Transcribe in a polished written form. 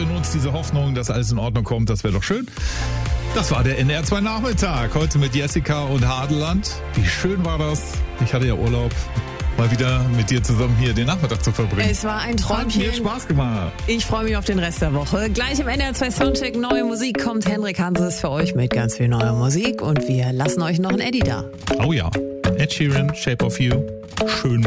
in uns diese Hoffnung, dass alles in Ordnung kommt. Das wäre doch schön. Das war der NDR 2 Nachmittag. Heute mit Jessica und Hadeland. Wie schön war das? Ich hatte ja Urlaub. Mal wieder mit dir zusammen hier den Nachmittag zu verbringen. Es war ein Träumchen. Hat mir Spaß gemacht. Ich freue mich auf den Rest der Woche. Gleich im NDR 2 Soundcheck neue Musik kommt Henrik Hanses für euch mit ganz viel neuer Musik. Und wir lassen euch noch einen Eddie da. Oh ja. Ed Sheeran, Shape of You. Schön.